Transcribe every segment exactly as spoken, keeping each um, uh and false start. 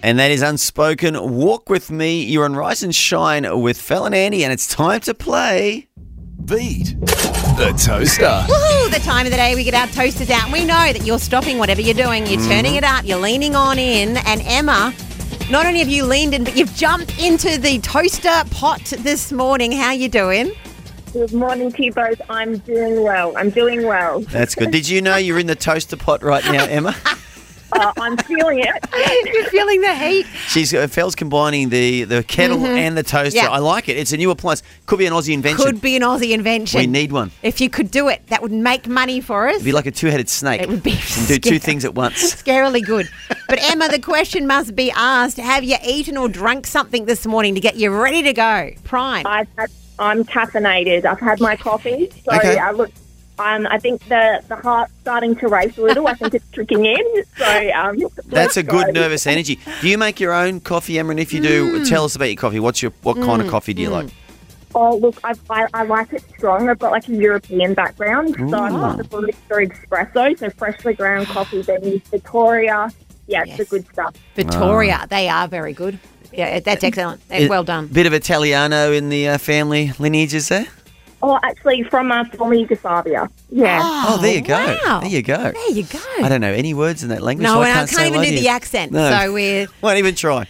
And that is Unspoken. Walk with me. You're on Rise and Shine with Fel and Andy, and it's time to play Beat the Toaster. Woohoo! The time of the day we get our toasters out. We know that you're stopping whatever you're doing. You're turning it up. You're leaning on in. And Emma, not only have you leaned in, but you've jumped into the toaster pot this morning. How you doing? Good morning to you both. I'm doing well. I'm doing well. That's good. Did you know you're in the toaster pot right now, Emma? Uh, I'm feeling it. You're feeling the heat. She's uh, Fel's combining the, the kettle Mm-hmm. and the toaster. Yeah. I like it. It's a new appliance. Could be an Aussie invention. Could be an Aussie invention. We need one. If you could do it, that would make money for us. It'd be like a two-headed snake. It would be and do two scary. things at once. Scarily good. But Emma, the question must be asked, have you eaten or drunk something this morning to get you ready to go? Prime. I've had, I'm caffeinated. I've had my coffee. So Okay. I look. Um, I think the, the heart's starting to race a little. I think it's tricking in. So um, That's a let's good go. nervous energy. Do you make your own coffee, Emma? And if you do, Mm. tell us about your coffee. What's your what kind of coffee do you like? Oh, look, I, I, I like it strong. I've got like a European background. So I've got the Barista Espresso, so freshly ground coffee. Then use Victoria. Yeah, it's Yes. the good stuff. Victoria, they are very good. Yeah, that's excellent. It- Well done. Bit of Italiano in the uh, family lineages there. Oh, actually, from uh, former Yugoslavia. Yeah. Oh, there you go. wow. There you go. There you go. I don't know any words in that language. No, so I and I can't, can't say even hello do to the you. accent. No. So we're Won't even try.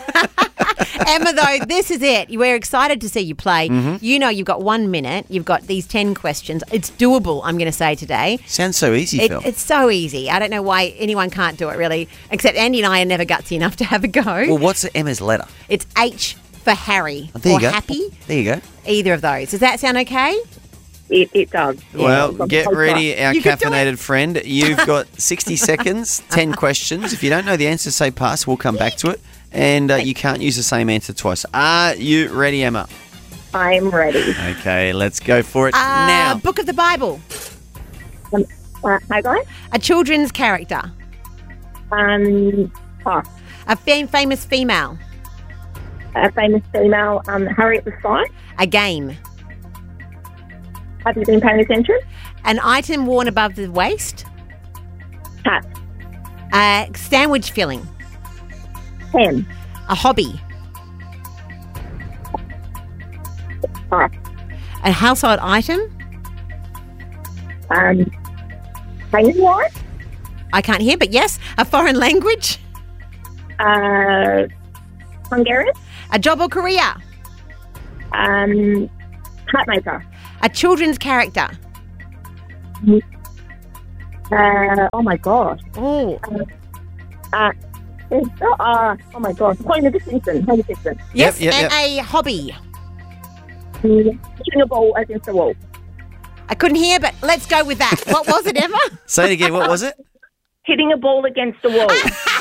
Emma, though, this is it. We're excited to see you play. Mm-hmm. You know you've got one minute. You've got these ten questions. It's doable, I'm going to say today. Sounds so easy, It, Phil. it's so easy. I don't know why anyone can't do it, really, except Andy and I are never gutsy enough to have a go. Well, what's Emma's letter? It's H for Harry Oh, there or you go. happy. There you go. Either of those. Does that sound okay? It, it does. Well, Yeah. get ready, our You could do caffeinated friend. You've got sixty seconds, ten questions. If you don't know the answer, say pass. We'll come back to it. And uh, you can't use the same answer twice. Are you ready, Emma? I'm ready. Okay, let's go for it Uh, now. Book of the Bible. Um, uh, hi, guys. A children's character. Um, oh, A fam- famous female. a famous female, um, Harriet the Spy. A game. Have you been paying attention? An item worn above the waist. Hat. A sandwich filling. Pen. A hobby. Pass. A household item. Um, hanging wire. I can't hear, but yes. A foreign language. Uh, Hungarian. A job or career. Um, hat maker. A children's character. Uh, oh my gosh. Oh, Uh, it's, uh, oh my gosh. Homer Simpson. Homer Simpson. yes. yep, and yep. a hobby. Hitting a ball against the wall. I couldn't hear, but let's go with that. What was it, Emma? Say it again. What was it? Hitting a ball against the wall.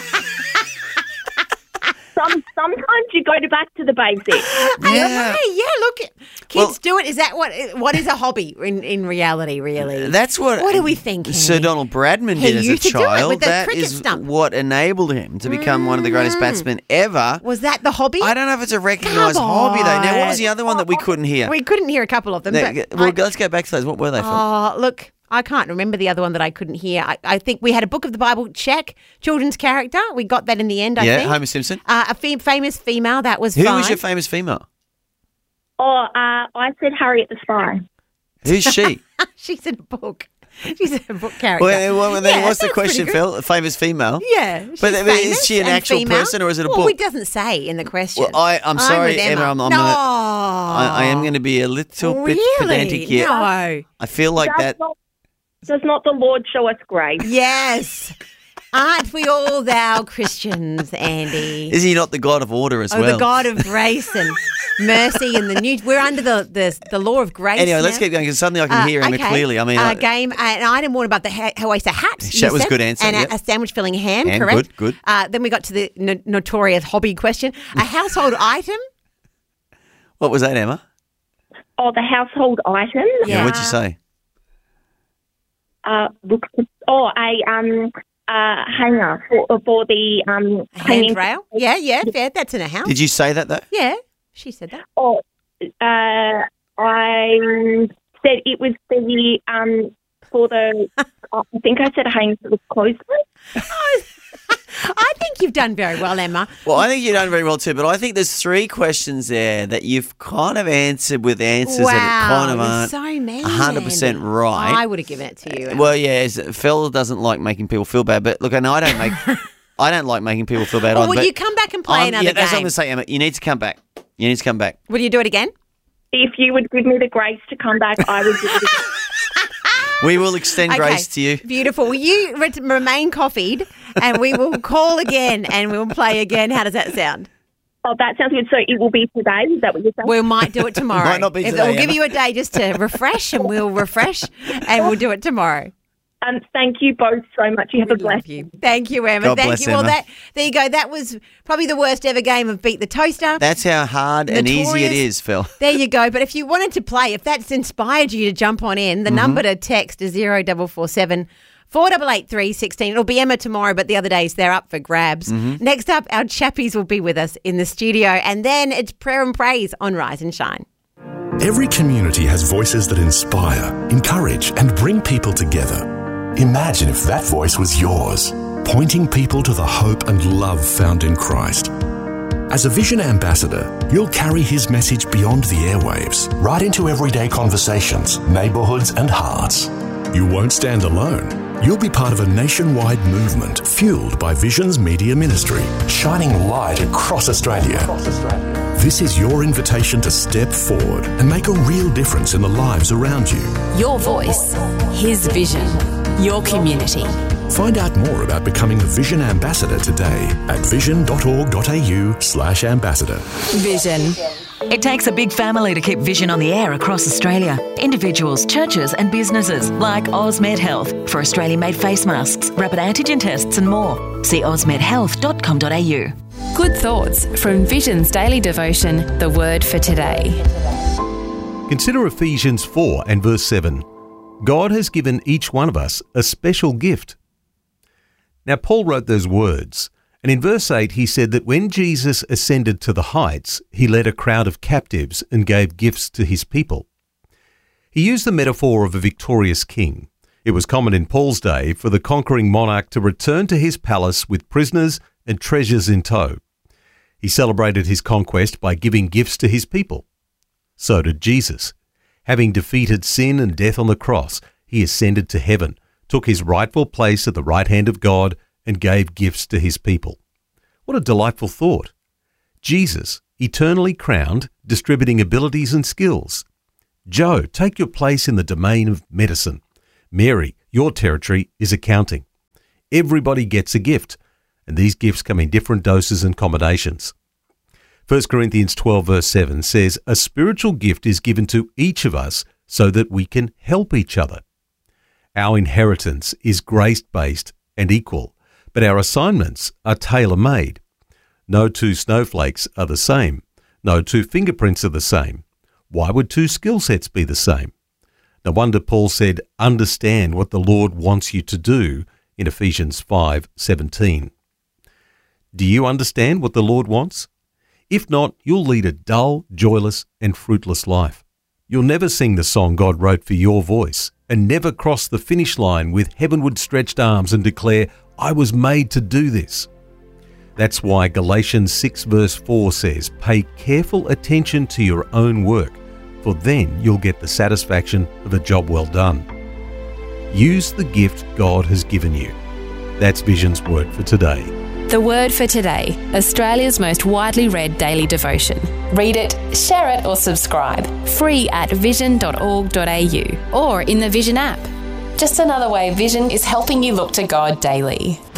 Some, sometimes you go to back to the basics. Yeah. Hey, yeah, look. Kids Well- do it. Is that what what is a hobby in, in reality, really? That's what. What are we thinking? Sir Donald Bradman He did as a used to do it child. with the That cricket is stump. what enabled him to become one of the greatest batsmen ever. Was that the hobby? I don't know if it's a recognised Come hobby though. Now, what was on. the other one that we couldn't hear? We couldn't hear a couple of them. Now, but well, I- let's go back to those. What were they? Phil? Oh, look, I can't remember the other one that I couldn't hear. I, I think we had a Book of the Bible check, children's character. We got that in the end, I yeah, think. Homer Simpson. Uh, a fem- famous female, that was Who fine. was your famous female? Oh, uh, I said Harriet the Spy. Who's she? She's in a book. She's in a book character. well, well, then Yeah, what's the that's pretty question, good. Phil? A famous female? Yeah. She's But, I mean, is famous she an and actual female. person or is it a well, book? it doesn't say in the question. Well, I, I'm I'm sorry, with Emma. I'm, I'm no. gonna, I, I am going to be a little bit really? pedantic here. No. I feel like does that. Not, does not the Lord show us grace? Yes. Aren't we all thou Christians, Andy? Is he not the God of order as Oh, well? the God of grace and mercy and the new. We're under the the, the law of grace. Anyway, let's now. keep going because suddenly I can Uh, hear Emma okay. clearly. I mean, uh, I- game, uh, an item worn about the ha- waist, a hat. That you was said, good answer, And a, yep. a sandwich filling ham, Ham, correct? good, good. Uh, then we got to the no- notorious hobby question. A household item. what was that, Emma? Oh, the household item. Yeah. What'd you say? Uh, look. Oh, a um, uh, hanger for for the um A hanging. handrail. Yeah, yeah, fair. That's in a house. Did you say that though? Yeah, she said that. Oh, uh, I said it was the um for the. I think I said a hanger for the clothesline. I think you've done very well, Emma. Well, I think you've done very well too, but I think there's three questions there that you've kind of answered with answers Wow, that kind of there's aren't so many, one hundred percent Andy. right. I would have given it to you. Emma. Well, yeah, Phil doesn't like making people feel bad, but look, and I don't make, I don't like making people feel bad. Well, either, would but you come back and play I'm- another Yeah, that's what I'm game? going to say, Emma. You need to come back. You need to come back. Will you do it again? If you would give me the grace to come back, I would do it again. We will extend Okay, grace to you. Beautiful. Will you re- remain coffeed and we will call again and we'll play again? How does that sound? Oh, that sounds good. So it will be today? Is that what you're saying? We might do it tomorrow. Might not be If- today, We'll give Emma. you a day just to refresh and we'll refresh and we'll do it tomorrow. Um, thank you both so much. You have a Love blessed you. Thank you, Emma. God Thank bless you. Well, Emma. that there you go. That was probably the worst ever game of Beat the Toaster. That's how hard and easy it Notorious. is, Phil. There you go. But if you wanted to play, if that's inspired you to jump on in, Mm-hmm. the number to text is zero double four seven four eight eight three sixteen. It'll be Emma tomorrow, but the other days they're up for grabs. Mm-hmm. Next up, our chappies will be with us in the studio, and then it's prayer and praise on Rise and Shine. Every community has voices that inspire, encourage, and bring people together. Imagine if that voice was yours, pointing people to the hope and love found in Christ. As a Vision Ambassador, you'll carry his message beyond the airwaves, right into everyday conversations, neighbourhoods, and hearts. You won't stand alone. You'll be part of a nationwide movement fueled by Vision's media ministry, shining light across Australia. This is your invitation to step forward and make a real difference in the lives around you. Your voice, his vision, your community. Find out more about becoming a Vision Ambassador today at vision.org.au slash ambassador. Vision. It takes a big family to keep Vision on the air across Australia. Individuals, churches and businesses like Osmed Health for Australian-made face masks, rapid antigen tests and more. See osmed health dot com dot a u. Good thoughts from Vision's daily devotion, The Word for Today. Consider Ephesians four and verse seven. God has given each one of us a special gift. Now, Paul wrote those words, and in verse eight he said that when Jesus ascended to the heights, he led a crowd of captives and gave gifts to his people. He used the metaphor of a victorious king. It was common in Paul's day for the conquering monarch to return to his palace with prisoners and treasures in tow. He celebrated his conquest by giving gifts to his people. So did Jesus. Having defeated sin and death on the cross, he ascended to heaven, took his rightful place at the right hand of God, and gave gifts to his people. What a delightful thought. Jesus, eternally crowned, distributing abilities and skills. Joe, take your place in the domain of medicine. Mary, your territory is accounting. Everybody gets a gift, and these gifts come in different doses and combinations. First Corinthians twelve verse seven says, a spiritual gift is given to each of us so that we can help each other. Our inheritance is grace-based and equal, but our assignments are tailor-made. No two snowflakes are the same. No two fingerprints are the same. Why would two skill sets be the same? No wonder Paul said, understand what the Lord wants you to do in Ephesians five seventeen. Do you understand what the Lord wants? If not, you'll lead a dull, joyless, and fruitless life. You'll never sing the song God wrote for your voice, and never cross the finish line with heavenward stretched arms and declare, I was made to do this. That's why Galatians six verse four says, pay careful attention to your own work, for then you'll get the satisfaction of a job well done. Use the gift God has given you. That's Vision's word for today. The Word for Today, Australia's most widely read daily devotion. Read it, share it or subscribe. Free at vision dot org dot a u or in the Vision app. Just another way Vision is helping you look to God daily.